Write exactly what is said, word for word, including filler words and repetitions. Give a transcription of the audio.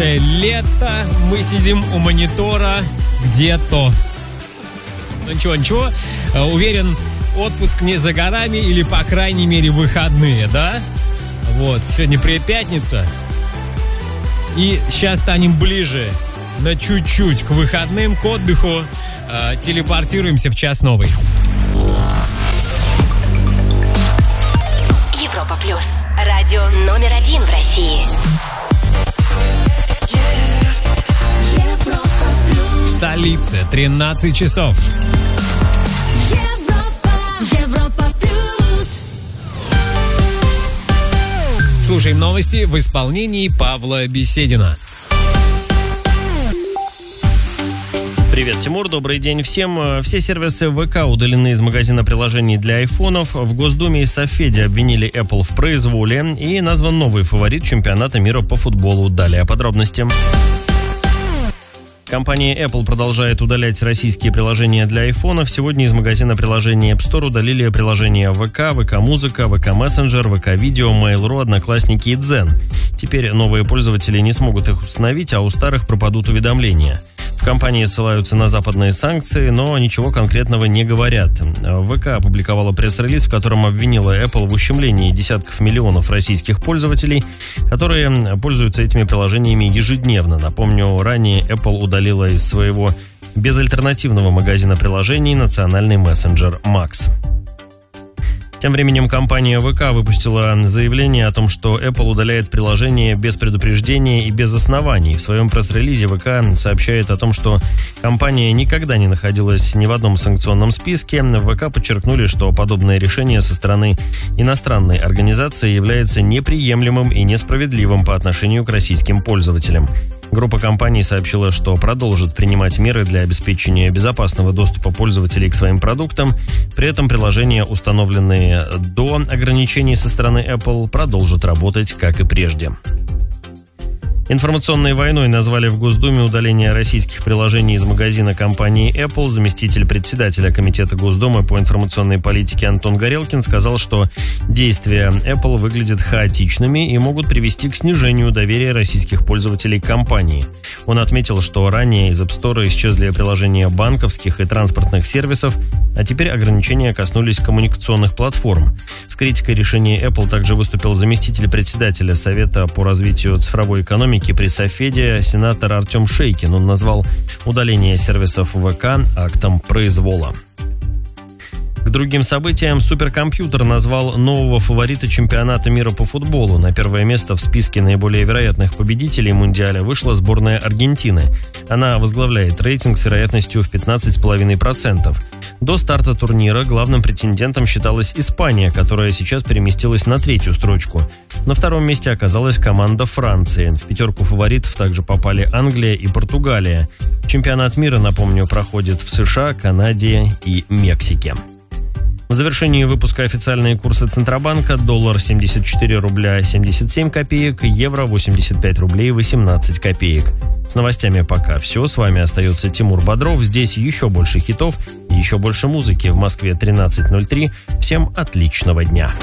Уже лето, мы сидим у монитора где-то. Ну ничего, ничего. Уверен, отпуск не за горами или, по крайней мере, выходные, да? Вот, сегодня пятница. И сейчас станем ближе на чуть-чуть к выходным, к отдыху. Э, телепортируемся в час новый. Европа плюс. Радио номер один в России. В столице тринадцать часов. Европа, Европа плюс. Слушаем новости в исполнении Павла Беседина. Привет, Тимур, добрый день всем. Все сервисы ВК удалены из магазина приложений для айфонов. В Госдуме и Совфеде обвинили Apple в произволе и назван новый фаворит чемпионата мира по футболу. Далее подробности. Компания Apple продолжает удалять российские приложения для айфонов. Сегодня из магазина приложений App Store удалили приложения ВК, ВК-музыка, ВК-мессенджер, ВК-видео, Mail.ru, Одноклассники и Дзен. Теперь новые пользователи не смогут их установить, а у старых пропадут уведомления. В компании ссылаются на западные санкции, но ничего конкретного не говорят. ВК опубликовала пресс-релиз, в котором обвинила Apple в ущемлении десятков миллионов российских пользователей, которые пользуются этими приложениями ежедневно. Напомню, ранее Apple удалила из своего безальтернативного магазина приложений национальный мессенджер Max. Тем временем компания ВК выпустила заявление о том, что Apple удаляет приложение без предупреждения и без оснований. В своем пресс-релизе ВК сообщает о том, что компания никогда не находилась ни в одном санкционном списке. В ВК подчеркнули, что подобное решение со стороны иностранной организации является неприемлемым и несправедливым по отношению к российским пользователям. Группа компаний сообщила, что продолжит принимать меры для обеспечения безопасного доступа пользователей к своим продуктам. При этом приложения, установленные до ограничений со стороны Apple, продолжат работать, как и прежде. Информационной войной назвали в Госдуме удаление российских приложений из магазина компании Apple. Заместитель председателя Комитета Госдумы по информационной политике Антон Горелкин сказал, что действия Apple выглядят хаотичными и могут привести к снижению доверия российских пользователей к компании. Он отметил, что ранее из App Store исчезли приложения банковских и транспортных сервисов, а теперь ограничения коснулись коммуникационных платформ. С критикой решения Apple также выступил заместитель председателя Совета по развитию цифровой экономики при Совфеде сенатор Артем Шейкин. Он назвал удаление сервисов ВК актом произвола. К другим событиям суперкомпьютер назвал нового фаворита чемпионата мира по футболу. На первое место в списке наиболее вероятных победителей Мундиаля вышла сборная Аргентины. Она возглавляет рейтинг с вероятностью в пятнадцать целых пять десятых процента. До старта турнира главным претендентом считалась Испания, которая сейчас переместилась на третью строчку. На втором месте оказалась команда Франции. В пятерку фаворитов также попали Англия и Португалия. Чемпионат мира, напомню, проходит в США, Канаде и Мексике. В завершении выпуска официальные курсы Центробанка: доллар семьдесят четыре рубля семьдесят семь копеек, евро восемьдесят пять рублей восемнадцать копеек. С новостями пока все. С вами остается Тимур Бодров. Здесь еще больше хитов и еще больше музыки. В Москве тринадцать ноль три. Всем отличного дня.